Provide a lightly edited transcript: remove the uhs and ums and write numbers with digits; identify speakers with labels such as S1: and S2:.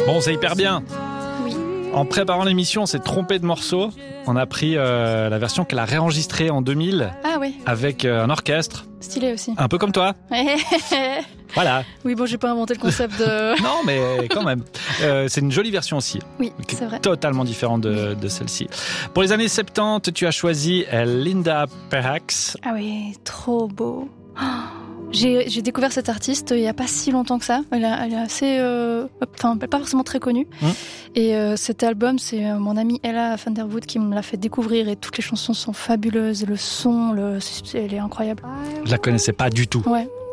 S1: Bon, c'est hyper bien.
S2: Oui.
S1: En préparant l'émission, on s'est trompé de morceau. On a pris la version qu'elle a réenregistrée en 2000
S2: Ah oui,
S1: avec un orchestre,
S2: stylé aussi.
S1: un peu comme toi. Voilà.
S2: Oui, bon, j'ai pas inventé le concept de...
S1: Non, mais quand même. C'est une jolie version aussi.
S2: Oui, c'est vrai.
S1: Totalement différente de celle-ci. Pour les années 70, tu as choisi Linda Perhacs.
S2: Ah oui, trop beau. Oh, j'ai découvert cette artiste il y a pas si longtemps que ça. Elle est assez... pas forcément très connue. Et cet album, c'est mon amie Ella Vanderwood qui me l'a fait découvrir. Et toutes les chansons sont fabuleuses. Le son, elle est incroyable.
S1: Je la connaissais pas du tout.
S2: Ouais,